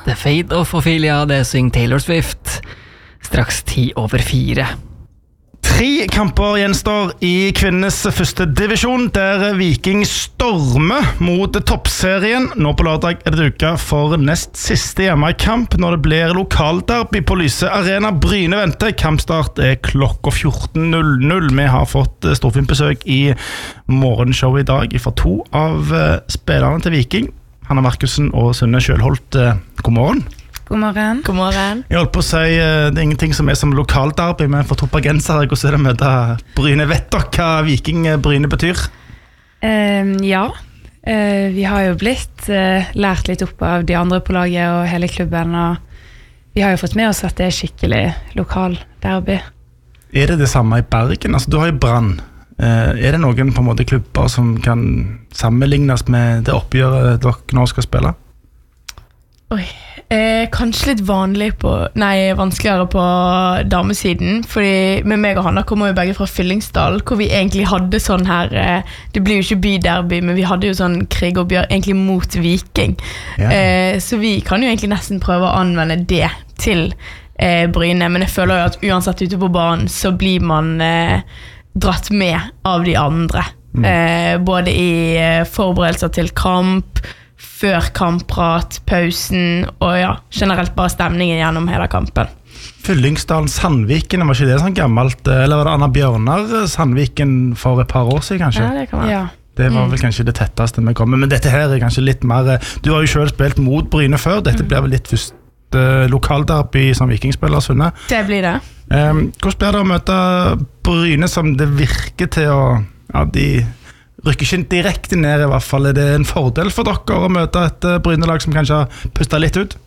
The Fate of Ophelia, det synger Taylor Swift. Straks 4:10. 3 kamper gjenstår i kvinnenes første divisjon, der Viking stormer mot toppserien. Nå på lørdag det duka for nest siste hjemmekamp når det blir lokalderby på Lyse Arena. Bryne venter. Kampstart klokka 14:00. Vi har fått storfint besøk i morgenshowet i dag fra 2 av spillerne til Viking. Hanna Markussen og Sunne Kjølholt. God morgen. God morgen. God morgen. Jeg holdt på å si, det ingenting som som lokalderby, men for topagensere, hvordan det møte Bryne? Vet dere hva Viking Bryne betyr? Ja, vi har jo lært litt opp av de andre på laget og hele klubben, og vi har jo fått med oss at det skikkelig lokalderby. Det samme i Bergen? Altså, du har jo Brann. Det noen på en måte klubber som kan sammenlignes med det oppgjøret dere nå skal spille? Oi, kanskje litt vanskeligere på damesiden, fordi med meg og Hanna kommer jo begge fra Fyllingsdal, hvor vi egentlig hadde sånn her, det blir jo ikke byderby, men vi hadde jo sånn krigoppgjør egentlig mot Viking. Ja. Så vi kan jo egentlig nesten prøve å anvende det til Bryne, men jeg føler jo at uansett ute på banen så blir man dratt med av de andre. Både i forberedelser til kamp, før kampprat, pausen og generelt bare stemningen gjennom hele kampen. Fyllingsdalen Sandviken, var ikke det sånn gammelt? Eller var det Anna Bjørnar Sandviken for et par år siden kanskje? Ja, det kan være. Ja. Det var vel kanskje det tetteste vi kommer. Men dette her kanskje litt mer... Du har jo selv spilt mot Bryne før. Dette blir vel litt første lokalderby som vikingspiller, Sunne. Det blir det. Hvordan blir det å møte Bryne som det virker til å... Ja, de... rykker ikke direkte ned i hvert fall. Det en fordel for dere å møte et Bryne-lag som kanskje har pustet litt ut?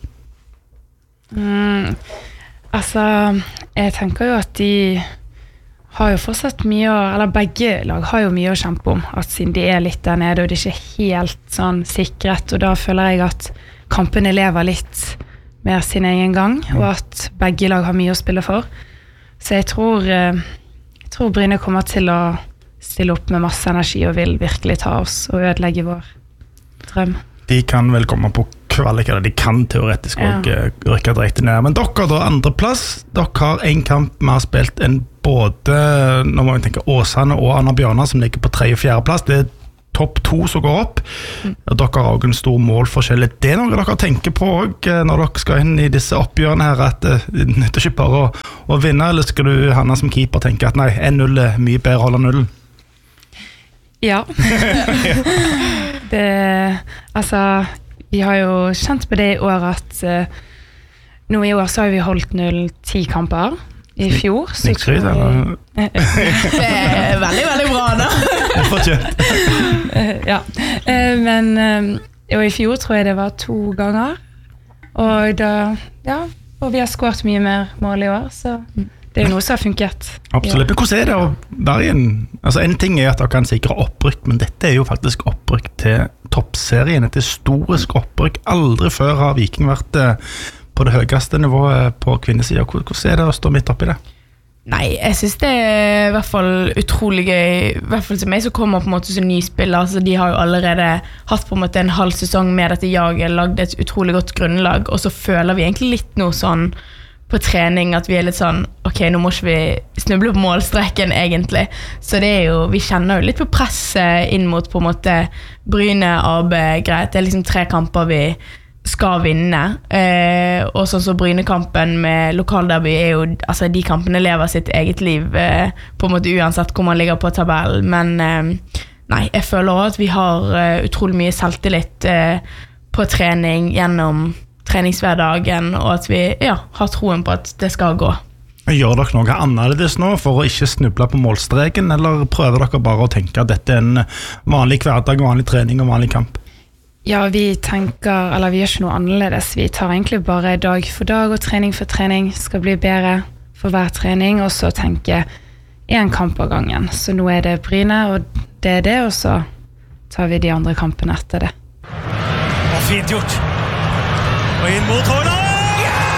Altså, jeg tenker jo at de har jo fortsatt eller begge lag har jo mye å kjempe om, at siden de litt der nede, og de ikke helt sånn sikret, og da føler jeg at kampene lever litt mer sin egen gang, og at begge lag har mye å spille for. Så jeg tror Bryne kommer til å stille opp med masse energi og vil virkelig ta oss og ødelegge vår drøm. De kan vel komme på kvalik, eller de kan teoretisk også rykke direkte ned. Men dere da, andreplass. Dere har en kamp vi har spilt en både, nå må vi tenke, Åsane og Anna Bjørnar som ligger på 3. og 4. plass. Det topp 2 som går opp. Dere har også en stor målforskjell. Det noe dere tenker på også, når dere skal inn i disse oppgjørene her, at det er ikke bare å vinne, eller skal du, Hanna som keeper, tenke at nei, 1-0 mye bedre å holde nullen? Ja. Vi har jo kjent på det i år at nå i år så har vi holdt 0-10 kamper. I fjor så skryt, eller? Det veldig, veldig bra da. Ja. Men og i fjor tror jeg det var 2 ganger. Og og vi har skåret mye mer mål i år, så det er jo noe som har funket. Absolutt, men hvordan det å være igjen? Altså, en ting at dere kan sikre opprykk, men dette jo faktisk opprykk til toppserien, et historisk opprykk. Aldri før har Viking vært på det høyeste nivået på kvinnesiden. Hvordan det å stå midt oppi det? Nei, jeg synes det i hvert fall utrolig gøy, i hvert fall til meg som kommer på en måte som ny spiller, så de har jo allerede hatt på en måte en halv sesong med dette jaget, lagd et utrolig godt grunnlag, og så føler vi egentlig litt noe sånn på trening, at vi litt sånn, ok, nå må ikke vi snuble på målstreken egentlig, så det jo, vi kjenner jo litt på presset inn mot på en måte Bryne, AB, greit, det liksom 3 kamper vi skal vinne, og sånn så Brynekampen med lokalderby jo, altså de kampene lever sitt eget liv, på en måte uansett hvor man ligger på tabellen, men nei, jeg føler også at vi har utrolig mye selvtillit på trening gjennom treningshverdagen, og at vi har troen på at det skal gå. Gjør dere noe annerledes nå for å ikke snuble på målstreken, eller prøver dere bare å tenke at dette en vanlig hverdag, vanlig trening og vanlig kamp? Ja, vi tenker, eller vi gjør ikke noe annerledes. Vi tar egentlig bare dag for dag, og trening for trening skal bli bedre for hver trening, og så tenke 1 kamp av gangen. Så nå det Bryne, og det det, og så tar vi de andre kampene etter det. Og fint gjort! Og inn mot Haaland!